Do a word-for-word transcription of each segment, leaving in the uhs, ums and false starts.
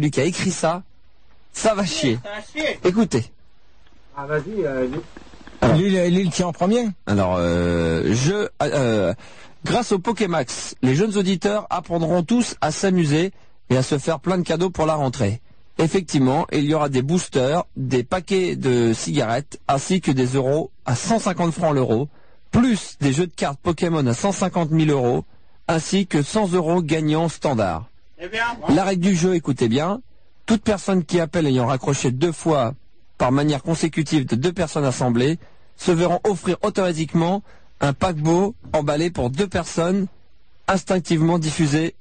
lui qui a écrit ça, ça va chier. Écoutez. Ah vas-y, euh, Alors, l'île, l'île qui est en premier. Alors, euh, je, euh, grâce au Pokémax, les jeunes auditeurs apprendront tous à s'amuser et à se faire plein de cadeaux pour la rentrée. Effectivement, il y aura des boosters, des paquets de cigarettes, ainsi que des euros à cent cinquante francs l'euro, plus des jeux de cartes Pokémon à cent cinquante mille euros, ainsi que cent euros gagnants standard. Eh bien, La règle du jeu, écoutez bien, toute personne qui appelle ayant raccroché deux fois par manière consécutive de deux personnes assemblées se verront offrir automatiquement un paquebot emballé pour deux personnes instinctivement diffusé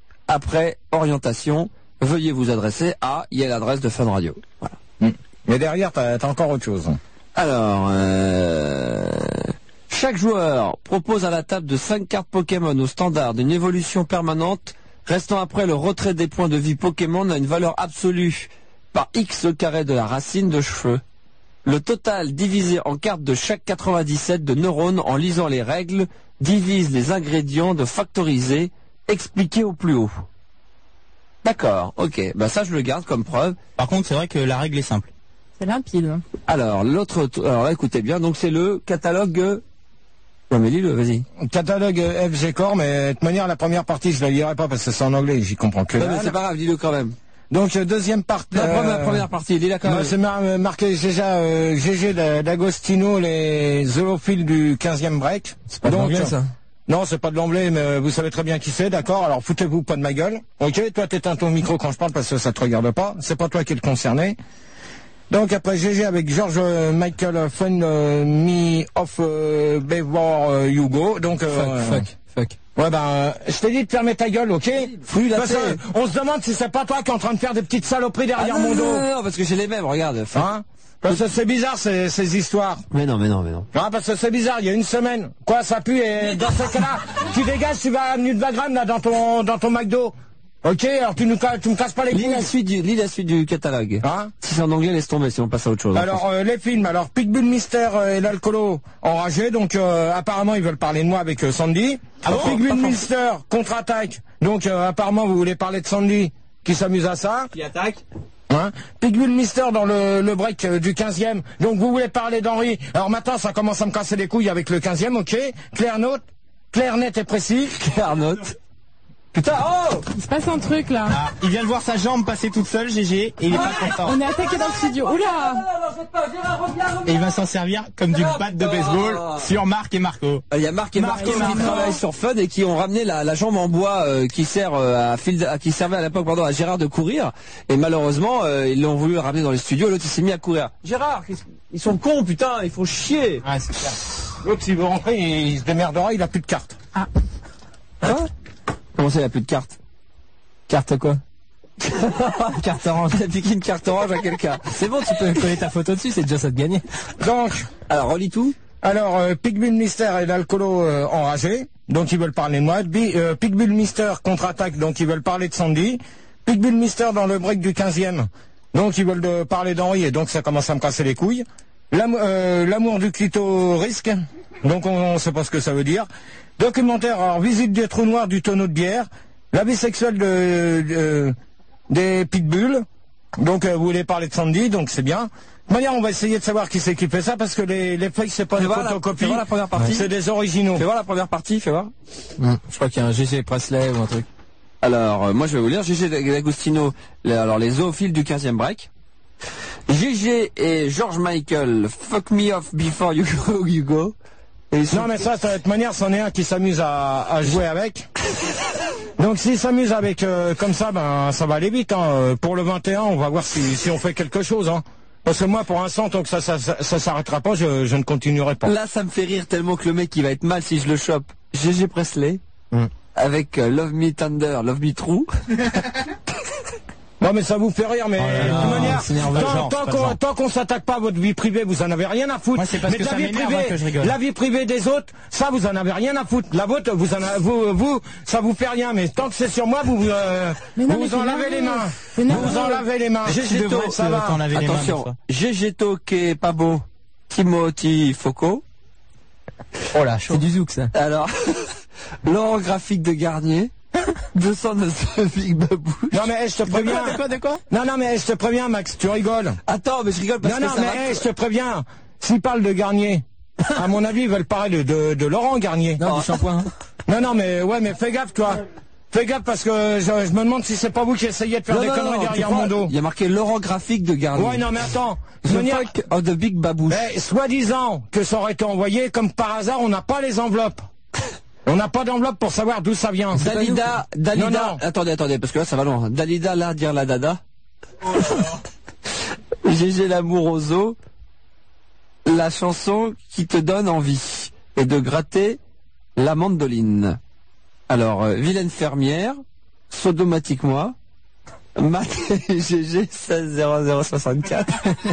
après orientation. Veuillez vous adresser à, il y a l'adresse de Fun Radio. Voilà. Mmh. Mais derrière, t'as, t'as encore autre chose. Alors, euh, chaque joueur propose à la table de cinq cartes Pokémon au standard d'une évolution permanente, restant après le retrait des points de vie Pokémon à une valeur absolue par X au carré de la racine de cheveux. Le total divisé en cartes de chaque quatre-vingt-dix-sept de neurones en lisant les règles divise les ingrédients de factoriser expliqués au plus haut. D'accord, ok. Bah ça je le garde comme preuve. Par contre, c'est vrai que la règle est simple. C'est limpide. Alors l'autre, alors là, écoutez bien. Donc c'est le catalogue. Euh... Non mais lis-le, vas-y. Catalogue F G Core, mais de toute manière la première partie je la lirai pas parce que c'est en anglais, j'y comprends que. Non mais c'est pas grave, dis-le quand même. Donc euh, deuxième partie. La première, euh, première partie, lis-la quand bah, même. c'est mar marqué déjà euh, G G d'Agostino, les zoophiles du quinzième break. C'est pas de l'anglais ça. Non, c'est pas de l'anglais, mais vous savez très bien qui c'est, d'accord. Alors foutez-vous pas de ma gueule. Ok, toi t'éteins ton micro quand je parle parce que ça te regarde pas. C'est pas toi qui es le concerné. Donc après G G avec George euh, Michael Fun euh, Me of euh, Before euh, You Go. Donc euh, Fuck, euh, fuck, fuck. Ouais ben, euh, je t'ai dit de fermer ta gueule, ok. Fouille la Parce que, tête. on se demande si c'est pas toi qui es en train de faire des petites saloperies derrière Ah non, mon dos. non, non, non, parce que j'ai les mêmes, regarde. Fuck. Hein? Parce que c'est bizarre ces, ces histoires. Mais non, mais non, mais non. Ah, parce que c'est bizarre, il y a une semaine. Quoi, ça pue et dans ce cas-là, tu dégages, tu vas à Avenue de Wagram là dans ton dans ton McDo. Ok, alors tu nous tu me casses pas les Lis la couilles. suite du, lis la suite du catalogue. Hein? Si c'est en anglais, laisse tomber, sinon on passe à autre chose. Alors euh, les films, alors Pitbull Mister euh, et l'alcoolo enragé, donc euh, apparemment ils veulent parler de moi avec euh, Sandy. Ah bon? Pitbull Pas Mister contre-attaque, donc euh, apparemment vous voulez parler de Sandy qui s'amuse à ça. Qui attaque? Hein? Pitbull Mister dans le, le break euh, du quinzième, donc vous voulez parler d'Henri. Alors maintenant ça commence à me casser les couilles avec le quinzième, ok. Clair note, clair net et précis. Claire note. Putain, oh! Il se passe un truc là. Ah, il vient de voir sa jambe passer toute seule, G G, et il est pas content. On est attaqué dans le studio. Oula! Et il va s'en servir comme du bat de baseball sur Marc et Marco. Il y a Marc et Marc Marco et qui Marco. travaillent sur Fun et qui ont ramené la, la jambe en bois euh, qui sert euh, à fil, à, qui servait à l'époque pardon à Gérard de courir. Et malheureusement euh, ils l'ont voulu ramener dans les studios. L'autre il s'est mis à courir. Gérard, ils sont cons putain, il faut chier. Ouais, c'est clair. L'autre s'il veut rentrer, il, il se démerdera, il a plus de carte. Hein? Comment ça il a plus de carte? Carte quoi? Carte orange. Il a piqué une carte orange à quelqu'un. C'est bon, tu peux coller ta photo dessus, c'est déjà ça de gagner. Donc, alors relis tout. Alors, euh, Pitbull Mister et l'alcoolo euh, enragé, donc ils veulent parler de moi. Bi euh, Pitbull Mister contre-attaque, donc ils veulent parler de Sandy. Pitbull Mister dans le break du quinzième, donc ils veulent de parler d'Henri, et donc ça commence à me casser les couilles. L'amour euh, du clitorisque, donc on ne sait pas ce que ça veut dire. Documentaire, alors visite des trous noirs du tonneau de bière. La vie sexuelle de, de, des pitbulls, donc euh, vous voulez parler de Sandy, donc c'est bien. De manière, on va essayer de savoir qui c'est qui fait ça, parce que les, les feuilles, c'est pas des photocopies, fais voir la première partie. c'est des originaux. Fais voir la première partie, fais voir. Mmh. Je crois qu'il y a un G G Presley ou un truc. Alors, euh, moi je vais vous lire. G G D'Agostino, les, alors les zoophiles du quinzième break. G G et George Michael, Fuck Me Off Before You Go, you go. Et non mais ça, de toute manière, c'en est un qui s'amuse à, à jouer avec. Donc s'il s'amuse avec euh, comme ça, ben ça va aller vite. Hein. Pour le vingt et un, on va voir si, si on fait quelque chose. Hein. Parce que moi, pour l'instant, tant que ça ça, ça, ça s'arrêtera pas, je, je ne continuerai pas. Là, ça me fait rire tellement que le mec, il va être mal si je le chope. G G Presley, mm. avec euh, Love Me Tender, Love Me True. Non mais ça vous fait rire, mais oh là de là, toute manière, nerveux, tant, genre, tant pas qu'on genre. tant qu'on s'attaque pas à votre vie privée, vous en avez rien à foutre. Moi, c'est parce mais que la ça vie m'énerve, privée, hein, que je rigole. la vie privée des autres, ça vous en avez rien à foutre. La vôtre, vous en a, vous, vous, ça vous fait rien. Mais tant que c'est sur moi, vous euh, Mais non, vous, mais vous en c'est lavez les nerveux. mains. C'est Vous nerveux. vous en lavez les mains. Tu Gégéto, devrais ça te- va. t'en laver les mains, des Attention, fois. Gégéto qui est pas beau, Timothy Foucault. Oh là, c'est du zouk ça. Alors, l'orographique de Garnier. deux cent neuf Big Babou. Non mais hey, je te préviens. De quoi, de quoi? Non, non, mais hey, je te préviens, Max, tu rigoles. Attends, mais je rigole parce Non, que non, ça mais va... hey, je te préviens. S'ils parlent de Garnier, à mon avis, ils veulent parler de, de, de Laurent Garnier. Non, du shampoing. Non, non, mais ouais, mais fais gaffe, toi. Fais gaffe parce que je, je me demande si c'est pas vous qui essayez de faire Non, des non, conneries non, derrière tu mon vois, dos. Il y a marqué Laurent Graphique de Garnier. Ouais, non, mais attends. The De manière- fuck of the Big Babouche. Eh, soi-disant que ça aurait été envoyé, comme par hasard, on n'a pas les enveloppes. On n'a pas d'enveloppe pour savoir d'où ça vient. Dalida, Dalida, Non, non. attendez, attendez, parce que là ça va loin. Dalida, là, dire la dada. Gégé l'amour aux os, la chanson qui te donne envie, et de gratter la mandoline. Alors, euh, vilaine fermière, sodomatique-moi, Matt et Gégé seize zéro zéro soixante-quatre.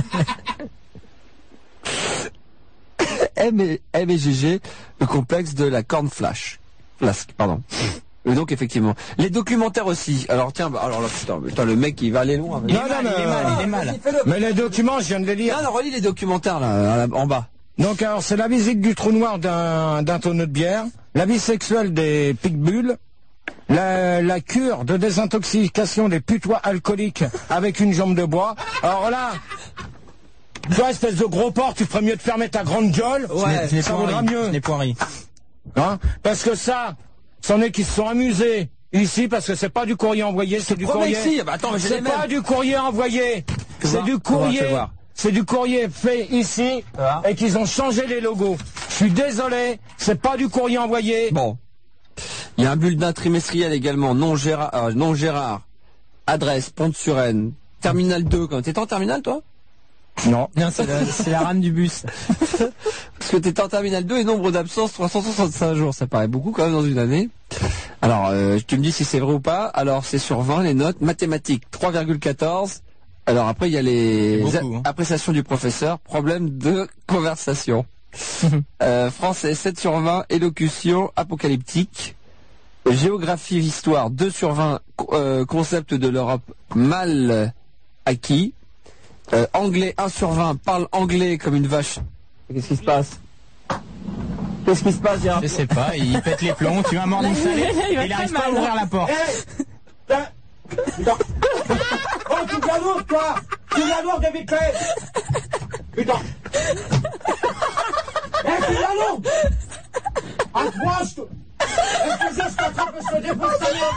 M et, M et G G, le complexe de la corne flash. Flasque, pardon. Et donc, effectivement. Les documentaires aussi. Alors, tiens, bah, alors là, putain, putain, le mec, il va aller loin. Non, non, mais, Il est mal, il est mal. mais les documents, je viens de les lire. Non, non, relis les documentaires, là, à la- en bas. Donc, alors, c'est la visite du trou noir d'un d'un tonneau de bière, la vie sexuelle des pitbulls, la, la cure de désintoxication des putois alcooliques avec une jambe de bois. Alors là, toi, espèce de gros porc, tu ferais mieux de fermer ta grande gueule. Ouais, Je n'ai ça point vaudra ri. mieux. Je n'ai point ri. Hein, parce que ça, c'en est qui se sont amusés ici, parce que c'est pas du courrier envoyé, c'est du promets courrier. ici, bah attends, mais j'ai C'est les pas mêmes. du courrier envoyé, c'est voir, du fais voir, courrier. fais voir. C'est du courrier fait ici voir. et qu'ils ont changé les logos. Je suis désolé, c'est pas du courrier envoyé. Bon. Il y a un bulletin trimestriel également, non Gérard, euh, non Gérard. Adresse, Pont-de-Suresnes. Terminal deux, quand t'étais en terminal, toi? Non. Non, c'est la, c'est la rame du bus. Parce que t'étais en terminal deux et nombre d'absences trois cent soixante-cinq jours, ça paraît beaucoup quand même dans une année. Alors, euh, tu me dis si c'est vrai ou pas. Alors, c'est sur vingt les notes. Mathématiques, trois virgule quatorze. Alors après, il y a les C'est beaucoup, hein. a- appréciations du professeur. Problème de conversation. euh, français, sept sur vingt. Élocution, apocalyptique. Géographie, histoire, deux sur vingt. co- euh, concept de l'Europe, mal acquis. Euh, anglais, un sur vingt. Parle anglais comme une vache. Qu'est-ce qui se passe? Qu'est-ce qui se passe, Gérard? Je sais pas, il pète les plombs, tu vas un morning salé, Il va et il très arrive pas à mal. ouvrir la porte. Putain. Putain. Oh, tu viens lourd, toi. Tu viens lourd, David Clay. Putain. Eh, tu viens lourd. Accroche. Est-ce que je t'attrape ce défaut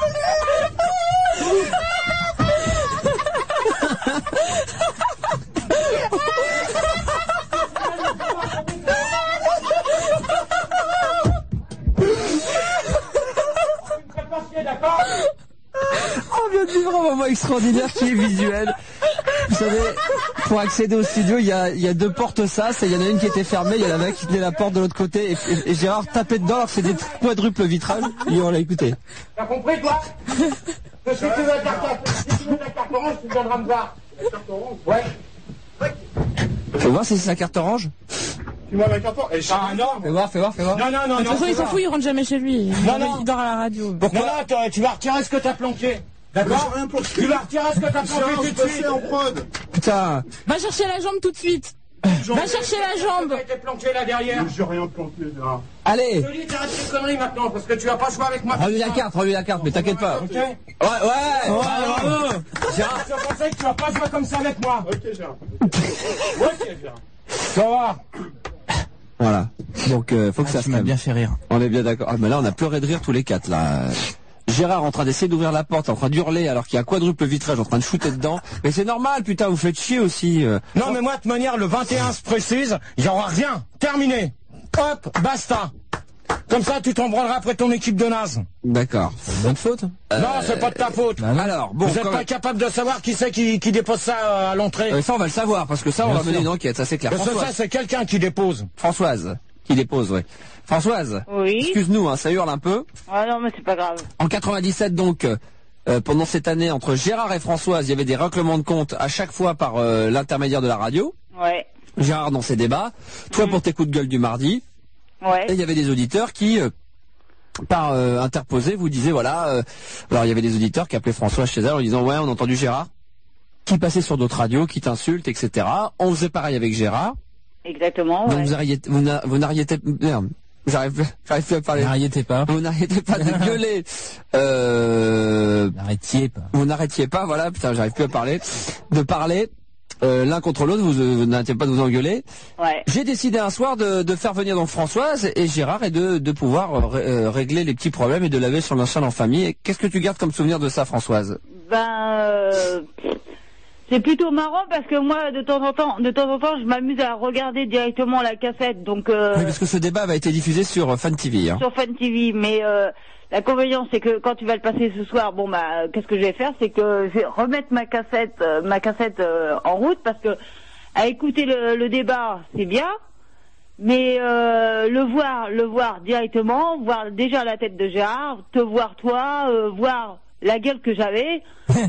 d'accord. On vient de vivre un moment extraordinaire qui est visuel. Vous savez, pour accéder au studio, il y a, il y a deux portes sas et il y en a une qui était fermée, il y en avait qui tenait la porte de l'autre côté et, et- et Gérard tapait dedans alors que c'est des quadruples vitrages. Et on l'a écouté. T'as compris, toi? Que si tu veux la carte, si tu veux la carte orange, tu viendras me voir. La carte orange? Ouais. Fais voir si c'est sa carte orange. Tu vois la carte orange? Elle est Ah non. Fais voir, fais voir, fais voir. Non, non, non, De toute non. façon, il s'en fout, il rentre jamais chez lui. Non, non. Il dort à la radio. Pourquoi? Non, non, t'as- tu vas retirer ce que t'as planqué. D'accord? J'ai rien planqué. Tu vas retirer ce que t'as planqué tout de suite. en prod. Putain. Va chercher la jambe tout de suite. Va chercher la jambe. T'as été planqué là derrière. J'ai rien planqué, là. Allez. Je te dis, t'arrêtes ces conneries maintenant, parce que tu vas pas jouer avec moi. Rends-lui la carte, rends-lui la carte, mais t'inquiète pas. Ok? Ouais, ouais. bravo. Gérard, je conseille que tu vas pas jouer comme ça avec moi. Ok, Gérard. Ok, Gérard. Ça va. Voilà. Donc, euh, faut que ça se Tu m'as calme. bien fait rire. On est bien d'accord. Ah, mais là, on a pleuré de rire tous les quatre, là. Gérard en train d'essayer d'ouvrir la porte, en train d'hurler alors qu'il y a quadruple vitrage en train de shooter dedans. Mais c'est normal, putain, vous faites chier aussi. euh. Non, mais moi, de toute manière, le vingt et un se précise, il n'y aura rien. Terminé. Hop, basta. Comme ça, tu t'en branleras après ton équipe de naze. D'accord. Bonne faute. Non, c'est pas de ta faute. Alors, bon, Vous n'êtes quand pas même. capable de savoir qui c'est qui, qui dépose ça euh, à l'entrée. Euh, ça, on va le savoir, parce que ça, on Bien va mener sûr. une enquête, ça c'est clair. Parce que ça, Françoise, c'est quelqu'un qui dépose. Françoise, qui dépose, oui. Françoise, Oui. excuse-nous, hein, ça hurle un peu. Ah non, mais c'est pas grave. En quatre-vingt-dix-sept, donc, euh, pendant cette année, entre Gérard et Françoise, il y avait des règlements de compte à chaque fois par euh, l'intermédiaire de la radio. Ouais. Gérard dans ses débats, toi pour tes coups de gueule du mardi. Et Ouais. il y avait des auditeurs qui, euh, par euh, interposé, vous disaient, voilà, euh, alors il y avait des auditeurs qui appelaient Françoise chez elle en disant, ouais, on a entendu Gérard, qui passait sur d'autres radios, qui t'insulte, et cetera. On faisait pareil avec Gérard. Exactement, Donc ouais. vous n'arriez, vous n'a- vous n'arriez, merde. J'arrive, j'arrive plus à parler. N'arrêtez pas. Vous n'arrêtez pas de gueuler. Euh... N'arrêtiez pas. Vous n'arrêtiez pas, voilà, putain, j'arrive plus à parler. De parler. Euh, l'un contre l'autre, vous, euh, vous n'arrêtez pas de vous engueuler. Ouais. J'ai décidé un soir de, de faire venir donc Françoise et Gérard et de, de pouvoir euh, ré- euh, régler les petits problèmes et de laver son linge sale en famille. Et qu'est-ce que tu gardes comme souvenir de ça, Françoise? Ben, euh, c'est plutôt marrant parce que moi, de temps en temps, de temps en temps, je m'amuse à regarder directement la cassette, donc euh, Oui, parce que ce débat va été diffusé sur euh, Fan T V. Hein. sur Fun T V. Mais euh, l'inconvénient, c'est que quand tu vas le passer ce soir, bon bah, qu'est-ce que je vais faire, c'est que je vais remettre ma cassette, euh, ma cassette euh, en route parce que à écouter le, le débat, c'est bien. Mais euh, le voir, le voir directement, voir déjà la tête de Gérard, te voir toi, euh, voir la gueule que j'avais,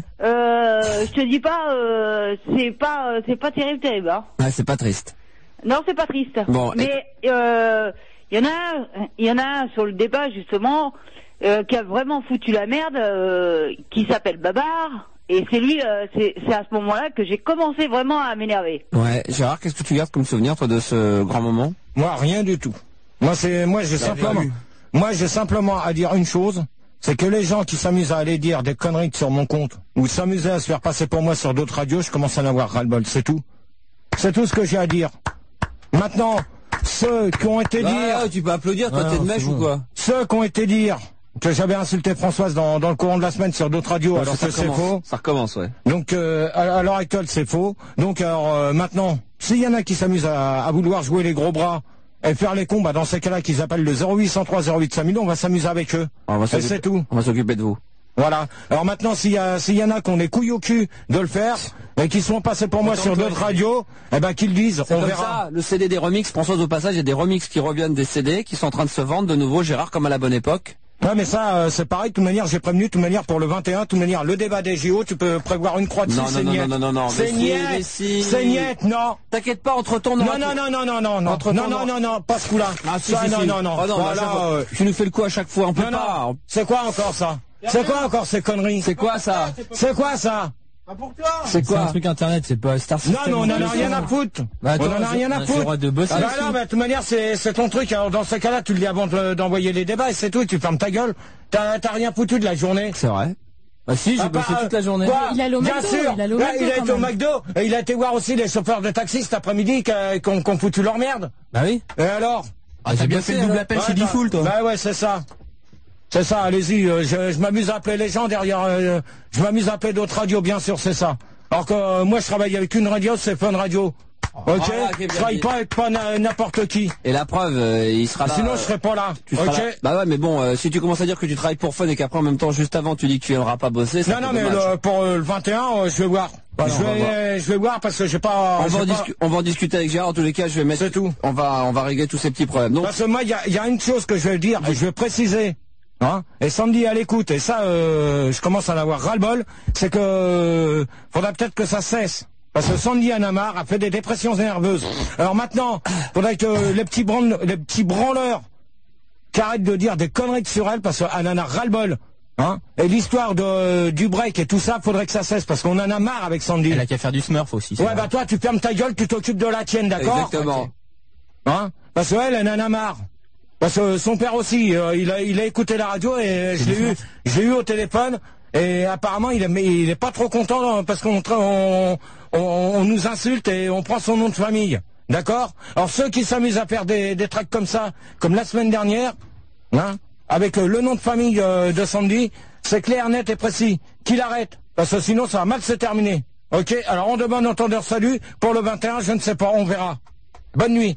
euh, je te dis pas, euh, c'est pas, euh, c'est pas terrible, terrible. Hein. Ouais, c'est pas triste. Non, c'est pas triste. Bon, mais il euh, y en a, un, il y en a un sur le débat justement euh, qui a vraiment foutu la merde, euh, qui s'appelle Babar. Et c'est lui, euh, c'est c'est à ce moment-là que j'ai commencé vraiment à m'énerver. Ouais, Gérard, qu'est-ce que tu gardes comme souvenir, toi, de ce grand moment? Moi, rien du tout. Moi, c'est, moi, j'ai simplement, moi, j'ai simplement à dire une chose, c'est que les gens qui s'amusent à aller dire des conneries sur mon compte, ou s'amuser à se faire passer pour moi sur d'autres radios, je commence à en avoir ras-le-bol, c'est tout. C'est tout ce que j'ai à dire. Maintenant, ceux qui ont été Bah, dire, ouais, tu peux applaudir, toi, Ah, t'es de non, mèche c'est ou bon. quoi? ceux qui ont été dire que j'avais insulté Françoise dans, dans le courant de la semaine sur d'autres radios, Ouais, alors ça que c'est recommence. faux. Ça recommence, ouais. Donc, euh, à, à l'heure actuelle, c'est faux. Donc, alors, euh, maintenant, s'il y en a qui s'amusent à, à vouloir jouer les gros bras et faire les cons, bah, dans ces cas-là, qu'ils appellent le zéro huit cent trois zéro huit cinq mille, on va s'amuser avec eux. On va Et s'occuper- c'est tout. On va s'occuper de vous. Voilà. Alors maintenant, s'il y a, s'il y en a qui ont les couilles au cul de le faire et qui sont passés pour moi sur d'autres radios, eh ben qu'ils le disent, C'est on comme verra. ça, le C D des remix, Françoise, au passage, il y a des remix qui reviennent des C D qui sont en train de se vendre de nouveau, Gérard, comme à la bonne époque. Ouais, mais ça, euh, c'est pareil. De toute manière, j'ai prévenu. De toute manière, pour le vingt et un, de toute manière, le débat des J O, tu peux prévoir une croix dessus. Non, non, c'est non, niette. non, non, non, non, C'est mais si, niette. mais si. C'est niette, non. T'inquiète pas, entre ton Non, non, non, non, non, non, non, Entre non, ton- non, non, non, pas ce coup-là. Ah, si, ça, si, non, si. non, non, Oh, non, mais à voilà, chaque fois, euh, tu nous fais le coup à chaque fois, on peut non, pas. non. C'est quoi encore ça? C'est quoi encore ces conneries? C'est quoi ça? C'est quoi ça? Ah, pour toi. C'est C'est un quoi? truc internet, c'est pas Star Non, System. mais on en a le rien son. à foutre. Bah, On attends, en a rien à j'ai le foutre. droit de bosser Ah bah aussi. non, bah, de toute manière, c'est c'est ton truc. Alors, dans ces cas-là, tu le dis avant de- d'envoyer les débats et c'est tout. Et tu fermes ta gueule. T'as t'as rien foutu de la journée. C'est vrai. Bah si, j'ai Ah, bossé bah, toute la journée. quoi Il allait au Bien McDo, sûr. il allait au Là, McDo, il a quand été au même. McDo et il a été voir aussi les chauffeurs de taxi cet après-midi qui a- qui ont qui ont foutu leur merde. Bah oui. Et alors? Ah, t'as bien fait le double appel Ouais, chez bah, Diffoul, toi. Bah ouais, c'est ça. C'est ça, allez-y. euh, je je m'amuse à appeler les gens derrière. euh, je m'amuse à appeler d'autres radios, bien sûr, c'est ça. Alors que euh, moi, je travaille avec une radio, c'est Fun Radio. Ok, Voilà, qui est bien je travaille dit. pas avec pas na- n'importe qui. Et la preuve, euh, il sera là. Sinon, euh, je serais pas là. tu seras Ok. là. Bah ouais, mais bon, euh, si tu commences à dire que tu travailles pour Fun et qu'après en même temps, juste avant, tu dis que tu aimeras pas bosser, c'est Non, non, mais le- pour euh, le vingt et un, euh, je vais voir. Voilà, je on va vais, je vais voir parce que j'ai pas. On va, en j'ai pas- discu- on va en discuter avec Gérard. En tous les cas, je vais mettre. C'est tout. On va, on va régler tous ces petits problèmes. Donc, Parce que moi, il y a, il y a une chose que je vais dire, et je vais préciser. Hein, et Sandy à l'écoute, et ça, euh, je commence à en avoir ras-le-bol, c'est que euh, faudrait peut-être que ça cesse. Parce que Sandy Anamar a fait des dépressions nerveuses. Alors maintenant, faudrait que les petits, branle, les petits branleurs qui arrêtent de dire des conneries sur elle, parce qu'elle en a ras-le-bol. Hein, et l'histoire de du break et tout ça, faudrait que ça cesse, parce qu'on en a marre avec Sandy. Elle a qu'à faire du Smurf aussi. c'est Ouais, vrai. bah toi, tu fermes ta gueule, tu t'occupes de la tienne, d'accord? exactement. Hein? Parce qu'elle, elle en a marre. Parce que son père aussi, euh, il, a, il a écouté la radio et je l'ai eu, je l'ai eu au téléphone et apparemment il est, mais il est pas trop content hein, parce qu'on tra- on, on, on nous insulte et on prend son nom de famille. D'accord? Alors ceux qui s'amusent à faire des, des tracts comme ça, comme la semaine dernière, hein, avec euh, le nom de famille euh, de Sandy, c'est clair, net et précis. Qu'il arrête. Parce que sinon ça va mal se terminer. Ok? Alors on demande entendeur salut pour le vingt et un, je ne sais pas, on verra. Bonne nuit.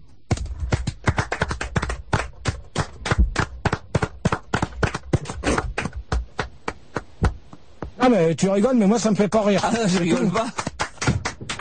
Ah mais tu rigoles, mais moi ça me fait pas rire. Ah, je rigole pas.